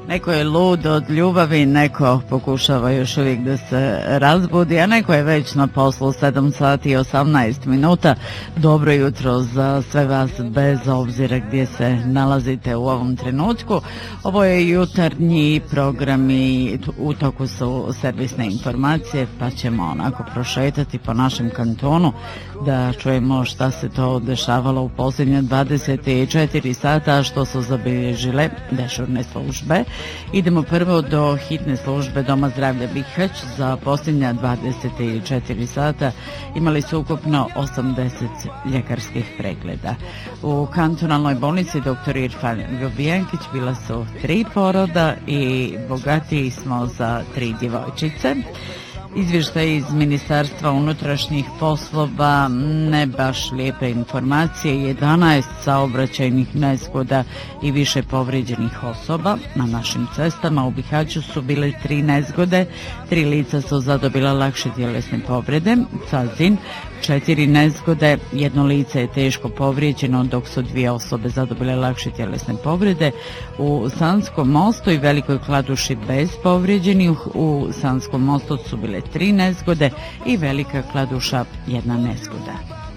Neko je lud od ljubavi, neko pokušava još uvijek da se razbudi, a neko je već na poslu 7 sati i 18 minuta. Dobro jutro za sve vas bez obzira gdje se nalazite u ovom trenutku. Ovo je jutarnji program i u toku su servisne informacije, pa ćemo onako prošetati po našem kantonu da čujemo šta se to dešavalo u posljednje 24 sata, što su zabilježile dežurne službe. Idemo prvo do hitne službe Doma zdravlja Bihać. Za posljednja 24 sata imali su ukupno 80 ljekarskih pregleda. U kantonalnoj bolnici dr. Irfan Ljubijankić bila su 3 poroda i bogatiji smo za 3 djevojčice. Izvještaj iz Ministarstva unutrašnjih poslova, ne baš lijepe informacije, 11 saobraćajnih nezgoda i više povrijeđenih osoba. Na našim cestama u Bihaću su bile 3 nezgode, 3 lica su zadobila lakše tjelesne povrede, Cazin 4 nezgode, 1 lice je teško povrijeđeno dok su 2 osobe zadobile lakše tjelesne povrede. U Sanskom mostu i Velikoj Kladuši bez povrijeđenih, u Sanskom mostu su bile 3 nezgode i Velika Kladuša 1 nezgoda.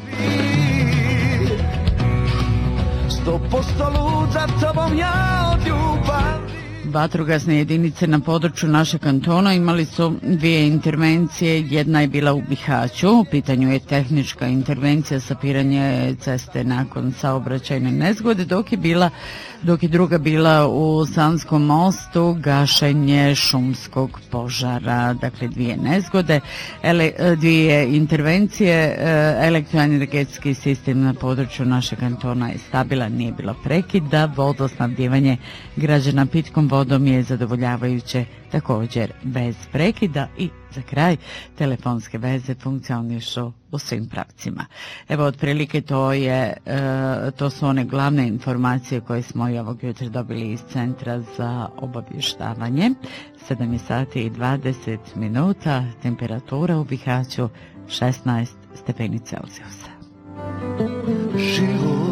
100% lud za tobom ja od ljubavi. Vatrogasne jedinice na području našeg kantona imali su 2 intervencije, jedna je bila u Bihaću, u pitanju je tehnička intervencija, sapiranje ceste nakon saobraćajne nezgode, dok je druga bila u Sanskom mostu, gašenje šumskog požara, dakle 2 nezgode, 2 intervencije. Elektroenergetski sistem na području našeg kantona je stabilan, nije bilo prekida, vodosnabdijevanje građana pitkom vodom je zadovoljavajuće, također bez prekida. I za kraj, telefonske veze funkcionišu u svim pravcima. Evo, otprilike to su one glavne informacije koje smo i ovog jutra dobili iz Centra za obavještavanje. 7 sati i 20 minuta, temperatura u Bihaću 16 stepeni Celzijusa.